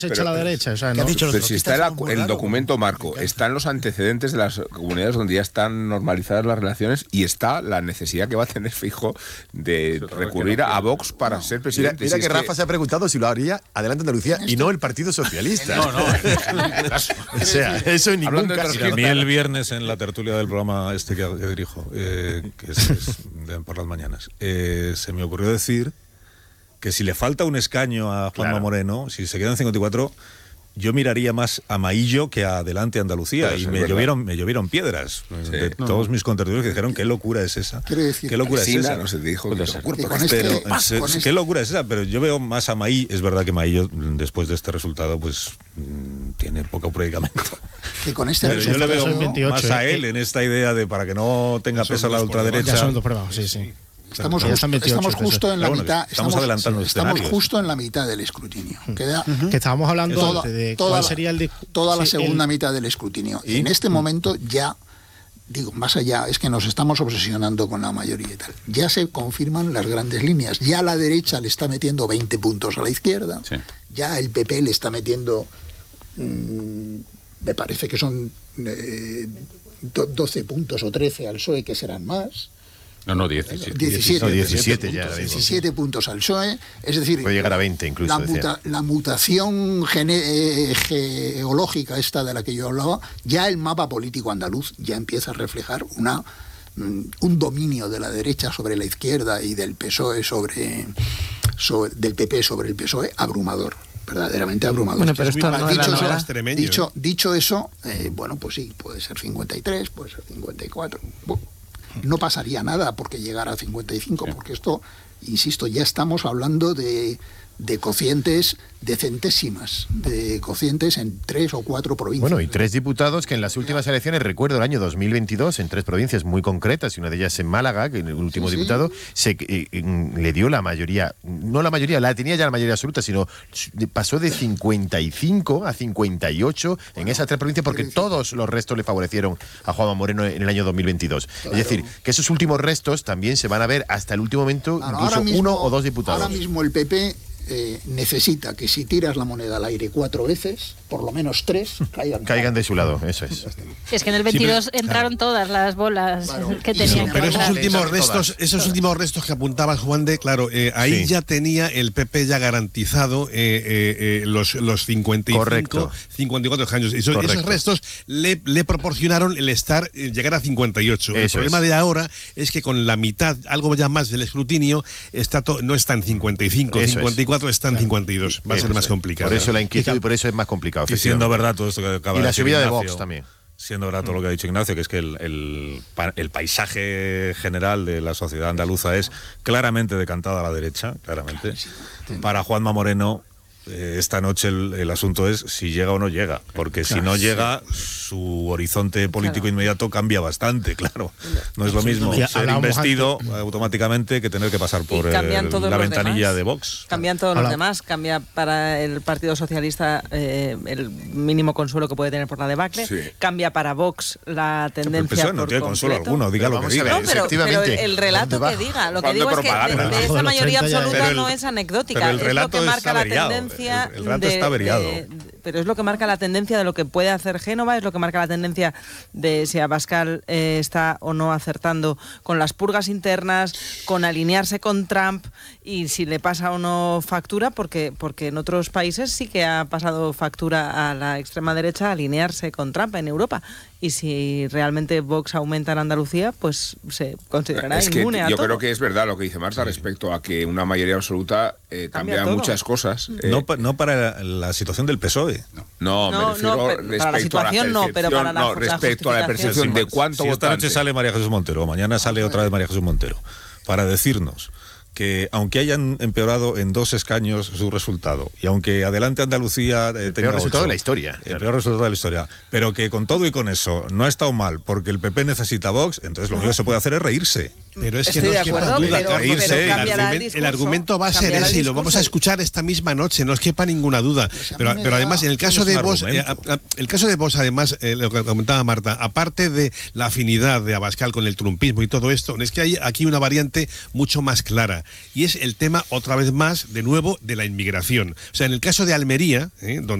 hecha la derecha, o sea, ¿no? Pero si está el documento marco, están los antecedentes de las comunidades donde ya están normalizadas las relaciones y está la necesidad que va a tener Feijóo de recurrir a Vox para ser presidente. Mira que Rafa se ha preguntado si lo haría Adelante Andalucía y no el Partido Socialista. No. O sea, eso en ningún caso. A mí el viernes en la tertulia del programa que dirijo, que es por las mañanas, se me ocurrió decir que si le falta un escaño a Juanma Moreno, si se quedan 54, yo miraría más a Maillo que a Adelante Andalucía. Y me llovieron piedras de todos mis contertulios que dijeron qué locura es esa. ¿Qué locura es esa? No se dijo ¿Qué locura es esa? Pero yo veo más a Maillo. Es verdad que Maillo, después de este resultado, pues tiene poco predicamento. Que con este pero yo le veo 28, más a él en esta idea de para que no tenga peso la ultraderecha. Ya son dos pruebas, sí. Estamos justo en la mitad. Estamos adelantando estamos justo en la mitad del escrutinio. Queda que estábamos hablando de cuál sería el toda la segunda mitad del escrutinio. Y en este momento ya, digo, más allá, es que nos estamos obsesionando con la mayoría y tal. Ya se confirman las grandes líneas. Ya la derecha le está metiendo 20 puntos a la izquierda. Sí. Ya el PP le está metiendo, me parece que son 12 puntos o 13 al PSOE, que serán más. No, 17. 17 ya. 17 puntos al PSOE, es decir... Puede llegar a 20 incluso. La mutación geológica esta de la que yo hablaba, ya el mapa político andaluz ya empieza a reflejar un dominio de la derecha sobre la izquierda y del PSOE del PP sobre el PSOE abrumador. Verdaderamente abrumador. Bueno, pero esto no dicho eso, bueno, pues sí, puede ser 53, puede ser 54... No pasaría nada porque llegara a 55, porque esto, insisto, ya estamos hablando de cocientes de centésimas, de cocientes en 3 o 4 provincias. Bueno, y 3 diputados que en las últimas elecciones, recuerdo el año 2022, en 3 provincias muy concretas, y una de ellas en Málaga, que el último diputado le dio la mayoría, no la mayoría, la tenía ya la mayoría absoluta, sino pasó de 55 a 58 en esas 3 provincias, porque todos los restos le favorecieron a Juanma Moreno en el año 2022. Claro. Es decir, que esos últimos restos también se van a ver hasta el último momento, incluso mismo, 1 o 2 diputados. Ahora mismo el PP necesita que si tiras la moneda al aire 4 veces, por lo menos 3 caigan de su lado, eso es. Es que en el 22 entraron todas las bolas que tenían. Pero esos últimos restos que apuntaba Juan de, claro, ahí ya tenía el PP ya garantizado los 55, 54 años. Esos restos le proporcionaron el llegar a 58. El problema de ahora es que con la mitad, algo ya más del escrutinio, no está en 55, 54 está en 52. Va a ser más complicado. Por eso la inquietud y por eso es más complicado. Y siendo verdad todo esto que acaba de decir Ignacio. Y la subida de Ignacio, Vox también. Siendo verdad todo lo que ha dicho Ignacio, que es que el paisaje general de la sociedad andaluza es claramente decantada a la derecha, claramente. Para Juanma Moreno, esta noche el asunto es si llega o no llega, porque si no llega, su horizonte político inmediato cambia bastante, claro. No es lo mismo ser investido automáticamente que tener que pasar por la ventanilla de Vox. Cambian todos los demás, cambia para el Partido Socialista el mínimo consuelo que puede tener por la debacle, cambia para Vox la tendencia. El PSOE no tiene consuelo alguno, diga lo que diga. Pero el relato que diga, lo que digo es que de esa mayoría absoluta no es anecdótica, es lo que marca la tendencia. El rato está averiado. Pero es lo que marca la tendencia de lo que puede hacer Génova, es lo que marca la tendencia de si Abascal está o no acertando con las purgas internas, con alinearse con Trump y si le pasa o no factura, porque en otros países sí que ha pasado factura a la extrema derecha alinearse con Trump en Europa. Y si realmente Vox aumenta en Andalucía, pues se considerará inmune a todo. Yo creo que es verdad lo que dice Marta respecto a que una mayoría absoluta cambia muchas cosas. No para la situación del PSOE. No, me refiero respecto a la percepción, respecto a la percepción de cuánto si esta noche sale María Jesús Montero, o mañana sale otra vez María Jesús Montero, para decirnos que aunque hayan empeorado en 2 escaños su resultado, y aunque Adelante Andalucía tenga el peor resultado de la historia. El peor resultado de la historia, pero que con todo y con eso no ha estado mal, porque el PP necesita Vox, entonces lo único que se puede hacer es reírse. Pero es que Estoy no de os quepa acuerdo, duda, pero el argumento va a ser ese y lo vamos a escuchar esta misma noche, no os quepa ninguna duda. Pero además, en el caso de Vox, además, lo que comentaba Marta, aparte de la afinidad de Abascal con el trumpismo y todo esto, es que hay aquí una variante mucho más clara, y es el tema, otra vez más, de nuevo, de la inmigración. O sea, en el caso de Almería, donde